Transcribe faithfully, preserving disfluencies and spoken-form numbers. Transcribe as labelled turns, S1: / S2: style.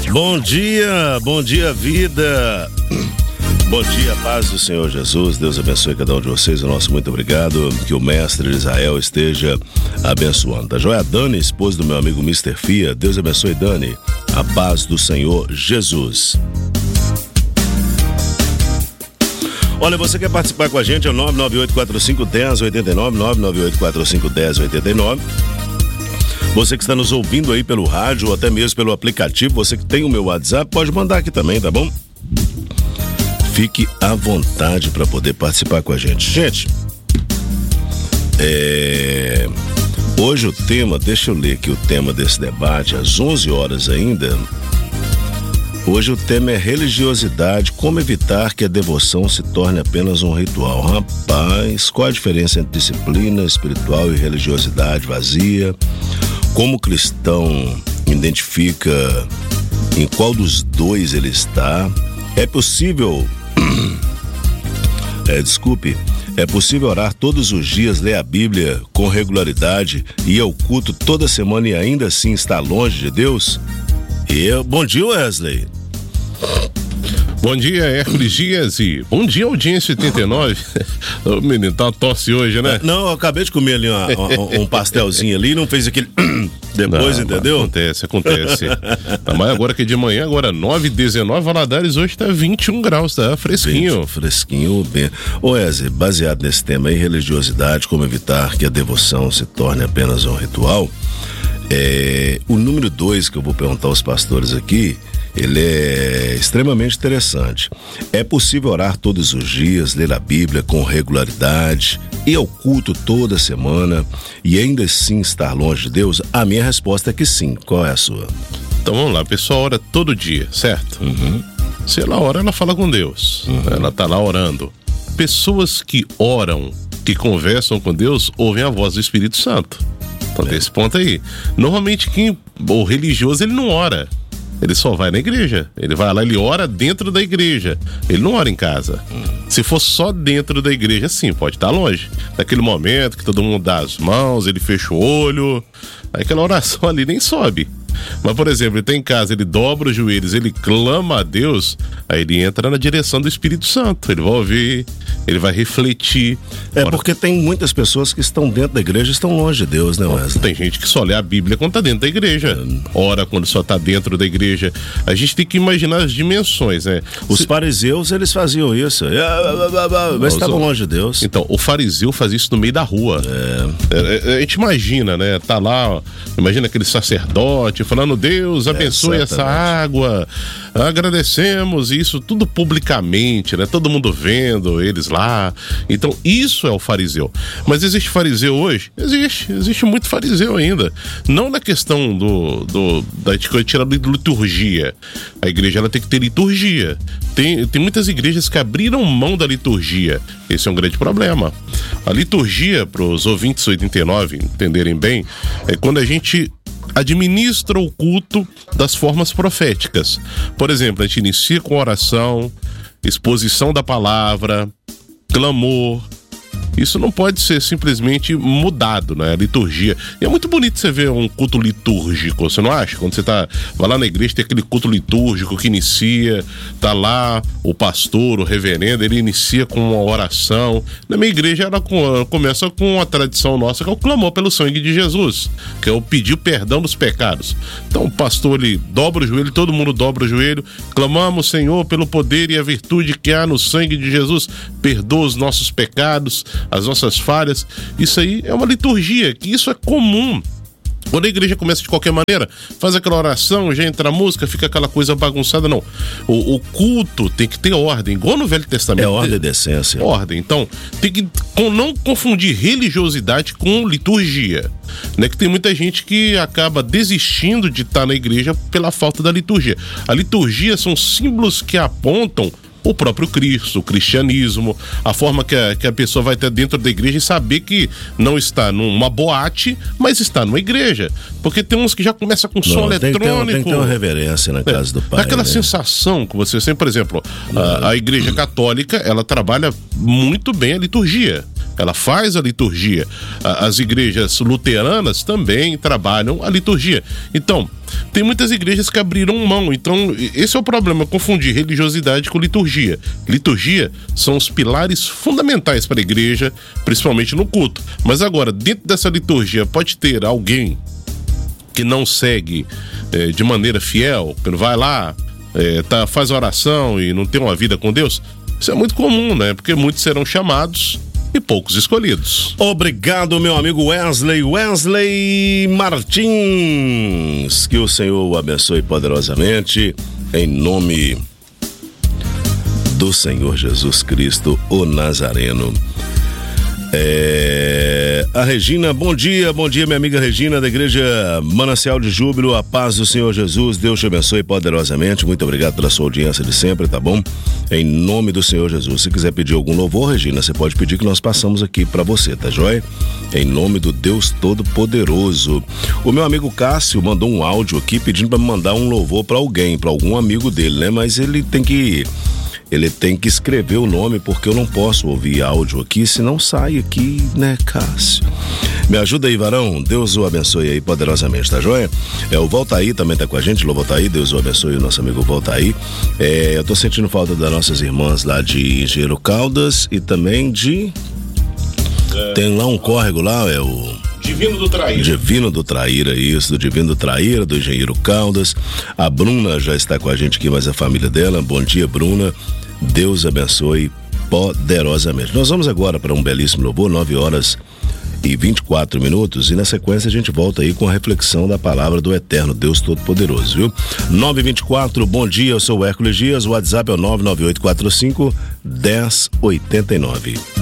S1: Bom dia, bom dia, vida. Bom dia, paz do Senhor Jesus. Deus abençoe cada um de vocês. O nosso muito obrigado. Que o mestre Israel esteja abençoando. Tá joia? Dani, esposa do meu amigo mister Fia. Deus abençoe, Dani. A paz do Senhor Jesus. Olha, você quer participar com a gente? É o nove nove oito quatro cinco um zero oito nove, nove nove oito quatro cinco um zero oito nove. Você que está nos ouvindo aí pelo rádio ou até mesmo pelo aplicativo, você que tem o meu WhatsApp, pode mandar aqui também, tá bom? Fique à vontade para poder participar com a gente. Gente, é... hoje o tema, deixa eu ler aqui o tema desse debate, às onze horas ainda. Hoje o tema é religiosidade, como evitar que a devoção se torne apenas um ritual. Rapaz, qual a diferença entre disciplina espiritual e religiosidade vazia? Como o cristão identifica em qual dos dois ele está? É possível, é, desculpe, é possível orar todos os dias, ler a Bíblia com regularidade, ir ao culto toda semana e ainda assim estar longe de Deus? E, bom dia, Wesley.
S2: Bom dia, Hércules Dias, e bom dia, audiência oitenta e nove. O menino tá uma tosse hoje, né?
S1: Não, eu acabei de comer ali uma, um, um pastelzinho ali, não fez aquele depois, não, entendeu?
S2: Acontece, acontece. Tá, mas agora que é de manhã, agora nove e dezenove, Valadares hoje tá vinte e um graus, tá fresquinho.
S1: vinte, fresquinho, bem. Ô Wesley, baseado nesse tema aí, religiosidade, como evitar que a devoção se torne apenas um ritual, é, o número dois que eu vou perguntar aos pastores aqui, ele é extremamente interessante. É possível orar todos os dias, ler a Bíblia com regularidade, ir ao culto toda semana e ainda assim estar longe de Deus? A minha resposta é que sim. Qual é a sua?
S2: Então vamos lá, a pessoa ora todo dia, certo?
S1: Uhum.
S2: Se ela ora, ela fala com Deus. Uhum. Ela tá lá orando. Pessoas que oram, que conversam com Deus, ouvem a voz do Espírito Santo. Então é. Desse ponto aí. Normalmente quem, o religioso, ele não ora. Ele só vai na igreja. Ele vai lá, ele ora dentro da igreja. Ele não ora em casa. Hum. Se for só dentro da igreja, sim, pode estar longe. Naquele momento que todo mundo dá as mãos, ele fecha o olho, aí aquela oração ali nem sobe. Mas, por exemplo, ele tá em casa, ele dobra os joelhos, ele clama a Deus, aí ele entra na direção do Espírito Santo. Ele vai ouvir, ele vai refletir.
S1: É Ora... porque tem muitas pessoas que estão dentro da igreja e estão longe de Deus, né, Wesley?
S2: Tem gente que só lê a Bíblia quando tá dentro da igreja. É. Ora quando só tá dentro da igreja. A gente tem que imaginar as dimensões, né?
S1: Os Se... fariseus, eles faziam isso. Mas estavam longe de Deus.
S2: Então, o fariseu fazia isso no meio da rua. É. A gente imagina, né? Tá lá, ó, imagina aquele sacerdote falando, Deus abençoe é, essa água, agradecemos, isso tudo publicamente, né? Todo mundo vendo eles lá. Então isso é o fariseu. Mas existe fariseu hoje? Existe, existe muito fariseu ainda. Não na questão do, do da tirar da liturgia. A igreja ela tem que ter liturgia. Tem, tem muitas igrejas que abriram mão da liturgia. Esse é um grande problema. A liturgia, para os ouvintes oitenta e nove entenderem bem, é quando a gente administra o culto das formas proféticas. Por exemplo, a gente inicia com oração, exposição da palavra, clamor. Isso não pode ser simplesmente mudado, né? A liturgia. E é muito bonito você ver um culto litúrgico, você não acha? Quando você tá, vai lá na igreja, tem aquele culto litúrgico que inicia, tá lá o pastor, o reverendo, ele inicia com uma oração. Na minha igreja, ela começa com a tradição nossa, que é o clamor pelo sangue de Jesus, que é o pedir perdão dos pecados. Então o pastor, ele dobra o joelho, todo mundo dobra o joelho, clamamos, Senhor, pelo poder e a virtude que há no sangue de Jesus, perdoa os nossos pecados, as nossas falhas. Isso aí é uma liturgia, que isso é comum. Quando a igreja começa de qualquer maneira, faz aquela oração, já entra a música, fica aquela coisa bagunçada, não. O, o culto tem que ter ordem, igual no Velho Testamento.
S1: É ordem e decência.
S2: Ordem. Então, tem que não confundir religiosidade com liturgia. Né? Que tem muita gente que acaba desistindo de estar na igreja pela falta da liturgia. A liturgia são símbolos que apontam o próprio Cristo, o cristianismo, a forma que a, que a pessoa vai ter dentro da igreja e saber que não está numa boate, mas está numa igreja. Porque tem uns que já começam com som
S1: não,
S2: eletrônico.
S1: Tem que, ter, tem que ter uma reverência na casa é, do pai.
S2: Aquela né? sensação que você sempre, por exemplo, a, a igreja católica, ela trabalha muito bem a liturgia. ela faz a liturgia. As igrejas luteranas também trabalham a liturgia. Então, tem muitas igrejas que abriram mão. Então, esse é o problema, confundir religiosidade com liturgia. Liturgia são os pilares fundamentais para a igreja, principalmente no culto. Mas agora, dentro dessa liturgia, pode ter alguém que não segue é, de maneira fiel, que não vai lá, é, tá, faz oração e não tem uma vida com Deus. Isso é muito comum, né? Porque muitos serão chamados e poucos escolhidos.
S1: Obrigado, meu amigo Wesley, Wesley Martins. Que o Senhor o abençoe poderosamente, em nome do Senhor Jesus Cristo, o Nazareno. É... A Regina, bom dia, bom dia minha amiga Regina da Igreja Manancial de Júbilo, a paz do Senhor Jesus, Deus te abençoe poderosamente, muito obrigado pela sua audiência de sempre, tá bom? Em nome do Senhor Jesus, se quiser pedir algum louvor, Regina, você pode pedir que nós passamos aqui pra você, tá joia? Em nome do Deus Todo-Poderoso. O meu amigo Cássio mandou um áudio aqui pedindo pra me mandar um louvor pra alguém, pra algum amigo dele, né? Mas ele tem que... Ele tem que escrever o nome, porque eu não posso ouvir áudio aqui, senão sai aqui, né, Cássio? Me ajuda aí, varão. Deus o abençoe aí poderosamente, tá joia? É, o Voltaí também tá com a gente, Lô Voltaí, Deus o abençoe, o nosso amigo Voltaí. É, eu tô sentindo falta das nossas irmãs lá de Engenheiro Caldas e também de... É... Tem lá um córrego lá, é o...
S2: Divino do Traíra.
S1: Divino do Traíra, isso, do Divino do Traíra, do Engenheiro Caldas. A Bruna já está com a gente aqui, mas a família dela. Bom dia, Bruna. Deus abençoe poderosamente. Nós vamos agora para um belíssimo louvor, nove horas e vinte e quatro minutos, e na sequência a gente volta aí com a reflexão da palavra do Eterno Deus Todo-Poderoso, viu? nove e vinte e quatro, bom dia, eu sou o Hércules Dias, o WhatsApp é o nove nove oito quatro cinco um zero oito nove.